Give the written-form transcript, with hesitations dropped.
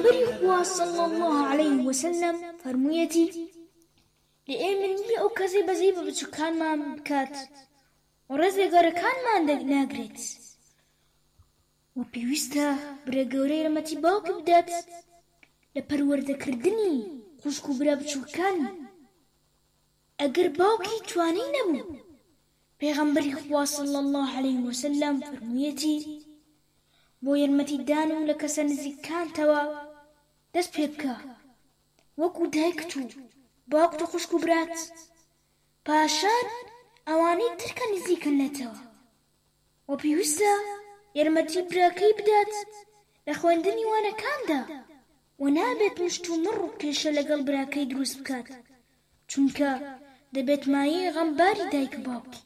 پێغەمبەری خوا صلی الله علیه وسلم فەرموویەتی لێئێمە نییە ئەو کەسێ بەزەی بە بچووکانمان بکات و ڕێز لە گەورەکانمان ناگرێت و پێویستە برە گەورەی یارمەتی باوکی بدات لە پەروەردەکردنی خوشک و برا بچووکان. ئەگەر باوکی توانای نەبوو پێغەمبەری خوا صلی الله علیه وسلم فەرموویەتی بۆ یارمەتیدان و لە کەسە نزیکانتەوە دەست پێ بکە وەکو دایکت و باوکت و خوشک و برات، پاشان ئەوانەی ترکە نزیکن لێتەوە و پێویستە یارمەتی براکەی بدات لە خوێندنی وانەکاندا و نابێت مشت و مڕ و کێشە لەگەڵ براکەی دروست بکات، چونکە دەبێت مایەی غەمباری دایک باوکی.